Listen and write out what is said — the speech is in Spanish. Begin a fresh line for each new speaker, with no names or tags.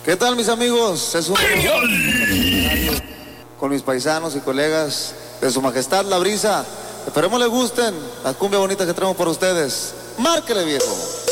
¿Qué tal, mis amigos? Es un con mis paisanos y colegas de Su Majestad La Brisa. Esperemos les gusten la cumbia bonita que traemos para ustedes. Márquele, viejo.